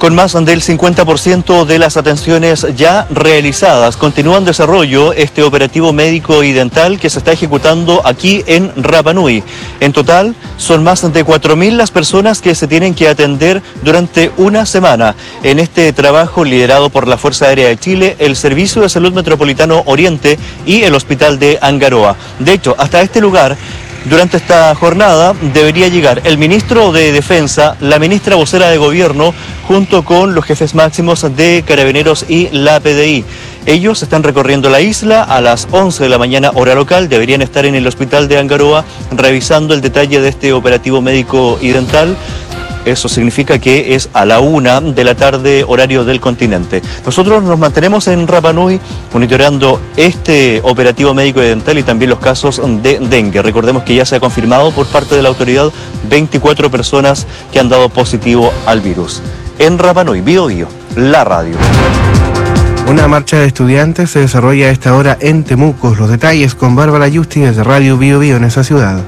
Con más del 50% de las atenciones ya realizadas, continúa en desarrollo este operativo médico y dental que se está ejecutando aquí en Rapa Nui. En total, son más de 4.000 las personas que se tienen que atender durante una semana. En este trabajo liderado por la Fuerza Aérea de Chile, el Servicio de Salud Metropolitano Oriente y el Hospital de Angaroa. De hecho, hasta este lugar, durante esta jornada debería llegar el ministro de Defensa, la ministra vocera de Gobierno, junto con los jefes máximos de Carabineros y la PDI. Ellos están recorriendo la isla a las 11 de la mañana hora local, deberían estar en el Hospital de Angaroa revisando el detalle de este operativo médico y dental. Eso significa que es a la 1 de la tarde, horario del continente. Nosotros nos mantenemos en Rapa Nui monitoreando este operativo médico y dental y también los casos de dengue. Recordemos que ya se ha confirmado por parte de la autoridad 24 personas que han dado positivo al virus. En Rapa Nui, Bio Bio, la radio. Una marcha de estudiantes se desarrolla a esta hora en Temuco. Los detalles con Bárbara Yusti desde Radio Bio Bio en esa ciudad.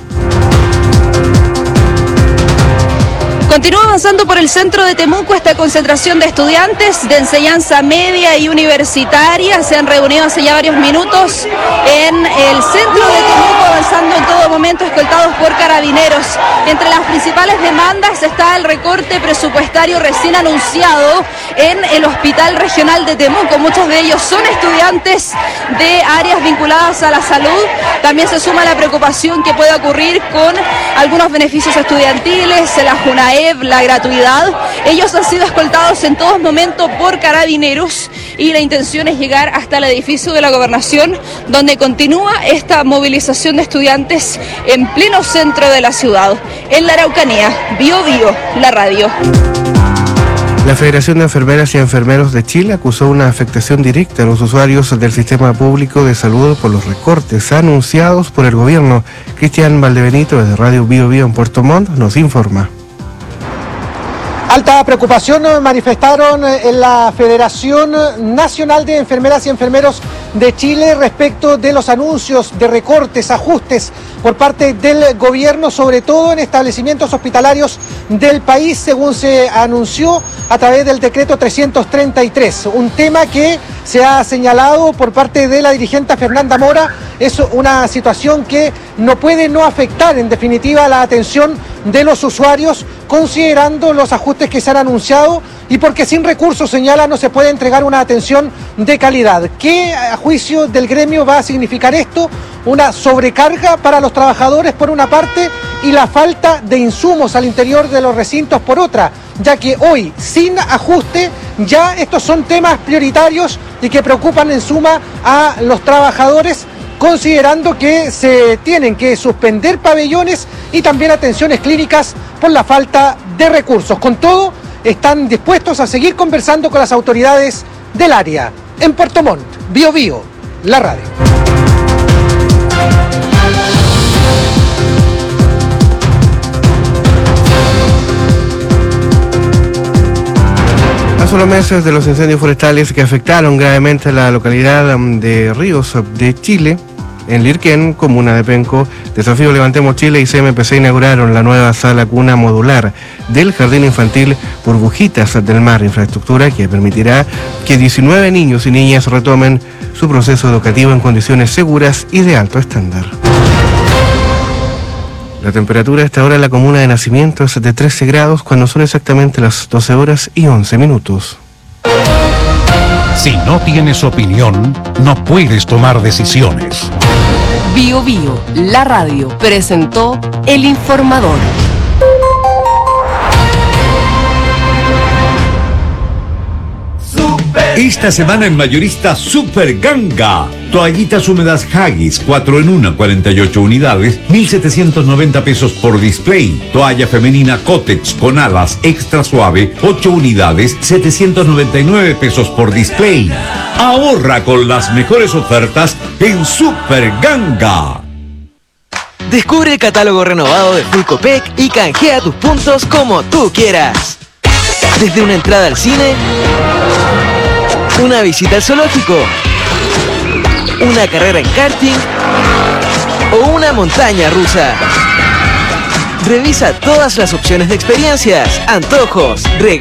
Continúa avanzando por el centro de Temuco esta concentración de estudiantes de enseñanza media y universitaria. Se han reunido hace ya varios minutos en el centro de Temuco, avanzando en todo momento, escoltados por carabineros. Entre las principales demandas está el recorte presupuestario recién anunciado en el Hospital Regional de Temuco. Muchos de ellos son estudiantes de áreas vinculadas a la salud. También se suma la preocupación que puede ocurrir con algunos beneficios estudiantiles, la JUNAEB, la gratuidad. Ellos han sido escoltados en todo momento por carabineros y la intención es llegar hasta el edificio de la Gobernación, donde continúa esta movilización de estudiantes en pleno centro de la ciudad. En la Araucanía, Bio Bio, la radio. La Federación de Enfermeras y Enfermeros de Chile acusó una afectación directa a los usuarios del sistema público de salud por los recortes anunciados por el gobierno. Cristian Valdebenito, desde Radio Bio Bio en Puerto Montt, nos informa. Alta preocupación manifestaron en la Federación Nacional de Enfermeras y Enfermeros de Chile respecto de los anuncios de recortes, ajustes por parte del gobierno, sobre todo en establecimientos hospitalarios del país, según se anunció a través del decreto 333. Un tema que se ha señalado por parte de la dirigente Fernanda Mora, es una situación que no puede no afectar en definitiva la atención de los usuarios, considerando los ajustes que se han anunciado y porque sin recursos, señala, no se puede entregar una atención de calidad. ¿Qué, a juicio del gremio, va a significar esto? Una sobrecarga para los trabajadores por una parte y la falta de insumos al interior de los recintos por otra, ya que hoy, sin ajuste, ya estos son temas prioritarios y que preocupan en suma a los trabajadores, considerando que se tienen que suspender pabellones y también atenciones clínicas por la falta de recursos. Con todo, están dispuestos a seguir conversando con las autoridades del área. En Puerto Montt, Bio Bio, la radio. A solo meses de los incendios forestales que afectaron gravemente a la localidad de Ríos de Chile, en Lirquén, comuna de Penco, Desafío Levantemos Chile y CMPC inauguraron la nueva sala cuna modular del Jardín Infantil Burbujitas del Mar, infraestructura que permitirá que 19 niños y niñas retomen su proceso educativo en condiciones seguras y de alto estándar. La temperatura a esta hora en la comuna de Nacimiento es de 13 grados, cuando son exactamente las 12 horas y 11 minutos. Si no tienes opinión, no puedes tomar decisiones. Bio Bio, la radio, presentó El Informador. Esta semana en Mayorista Super Ganga. Toallitas húmedas Haggis, 4 en 1, 48 unidades, 1.790 pesos por display. Toalla femenina Kotex con alas extra suave, 8 unidades, 799 pesos por display. Ahorra con las mejores ofertas en Super Ganga. Descubre el catálogo renovado de Fulcopec y canjea tus puntos como tú quieras. Desde una entrada al cine, una visita al zoológico, una carrera en karting o una montaña rusa. Revisa todas las opciones de experiencias, antojos, regalos